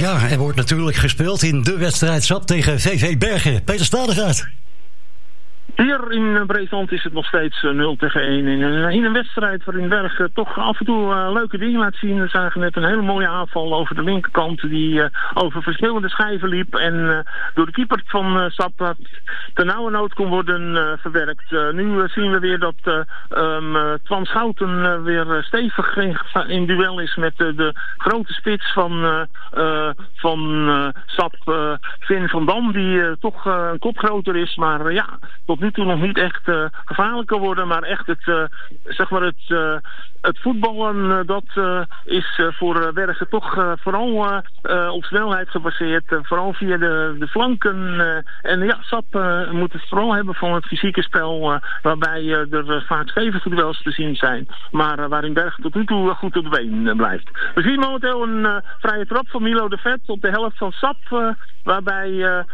Ja, er wordt natuurlijk gespeeld in de wedstrijd SAP tegen VV Bergen. Peter Stadegaard. Hier in Brezand is het nog steeds 0-1 in een wedstrijd waarin Bergen toch af en toe leuke dingen laat zien. We zagen net een hele mooie aanval over de linkerkant die over verschillende schijven liep en door de keeper van SAP ternauwernood kon worden verwerkt. Nu zien we weer dat Twan Schouten weer stevig in duel is met de grote spits van SAP, Finn van Dam, die toch een kop groter is, maar ja, tot nu toe nog niet echt gevaarlijk kan worden, maar echt het voetballen dat is voor Bergen toch vooral op snelheid gebaseerd, vooral via de flanken. En ja, SAP moet het vooral hebben van het fysieke spel, waarbij er vaak stevige duels te zien zijn, maar waarin Bergen tot nu toe goed op de been blijft. We zien momenteel een vrije trap van Milo de Vet op de helft van SAP, waarbij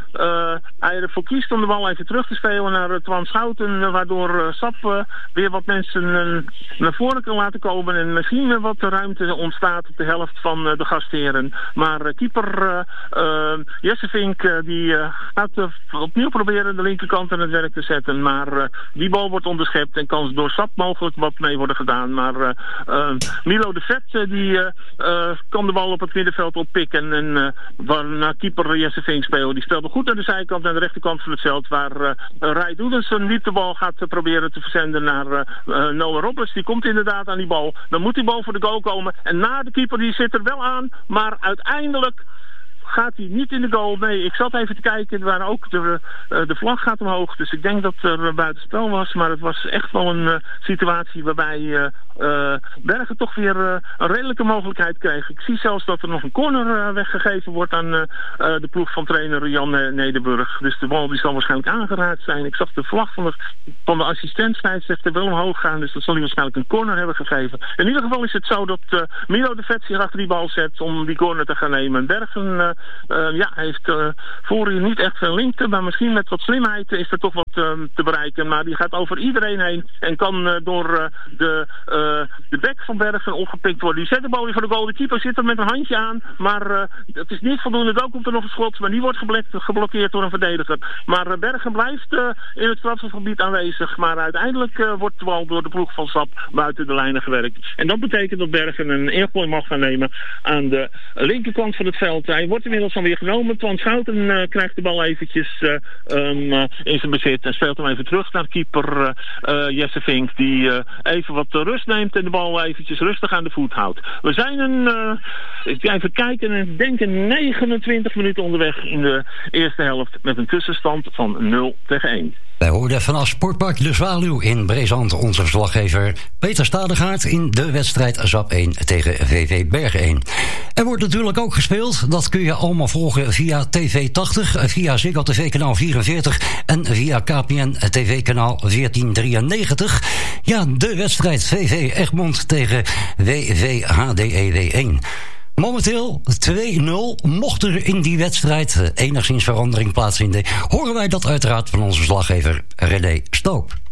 hij ervoor kiest om de bal even terug te spelen naar Twan Schouten, waardoor SAP weer wat mensen naar voren kan laten komen en misschien wat ruimte ontstaat op de helft van de gastheren. Maar keeper Jesse Vink die gaat opnieuw proberen de linkerkant aan het werk te zetten, maar die bal wordt onderschept en kan door SAP mogelijk wat mee worden gedaan. Maar Milo de Vet die kan de bal op het middenveld oppikken en waarna keeper Jesse Vink speelt. Die speelde goed naar de zijkant, naar de rechterkant van het veld, waar Rai Doedensen niet de bal gaat proberen te verzenden naar Noah Roberts. Die komt inderdaad aan die bal. Dan moet die bal voor de goal komen. En na de keeper, die zit er wel aan, maar uiteindelijk gaat hij niet in de goal. Nee, ik zat even te kijken, waar ook de vlag gaat omhoog. Dus ik denk dat er buitenspel was, maar het was echt wel een situatie waarbij Bergen toch weer een redelijke mogelijkheid kreeg. Ik zie zelfs dat er nog een corner weggegeven wordt aan de ploeg van trainer Jan Nederburg. Dus de bal die zal waarschijnlijk aangeraakt zijn. Ik zag de vlag van de assistent-scheidsrechter wel omhoog gaan, dus dan zal hij waarschijnlijk een corner hebben gegeven. In ieder geval is het zo dat Milo de Vet zich achter die bal zet om die corner te gaan nemen. Bergen heeft voorin niet echt veel linkte, maar misschien met wat slimheid is er toch wat te bereiken. Maar die gaat over iedereen heen en kan door de bek van Bergen opgepikt worden. Die zet de bal weer voor de goal. De keeper zit er met een handje aan, maar het is niet voldoende. Ook komt er nog een schot, maar die wordt geblokkeerd door een verdediger. Maar Bergen blijft in het strafschopgebied aanwezig, maar uiteindelijk wordt de bal door de ploeg van SAP buiten de lijnen gewerkt. En dat betekent dat Bergen een ingooi mag gaan nemen aan de linkerkant van het veld. Hij wordt inmiddels dan weer genomen. Twan Schouten krijgt de bal eventjes in zijn bezit en speelt hem even terug naar keeper Jesse Vink, die even wat rust neemt en de bal eventjes rustig aan de voet houdt. We zijn even kijken, en ik denk 29 minuten onderweg in de eerste helft met een tussenstand van 0-1. Wij hoorden vanaf Sportpark De Zwaluw in Brezand onze verslaggever Peter Stadegaard in de wedstrijd SAP 1 tegen VV Bergen 1. Er wordt natuurlijk ook gespeeld, dat kun je allemaal volgen via TV 80, via Ziggo TV kanaal 44 en via KPN TV kanaal 1493. Ja, de wedstrijd VV Egmond tegen WV HDEW 1. Momenteel 2-0. Mocht er in die wedstrijd enigszins verandering plaatsvinden, horen wij dat uiteraard van onze verslaggever René Stoop.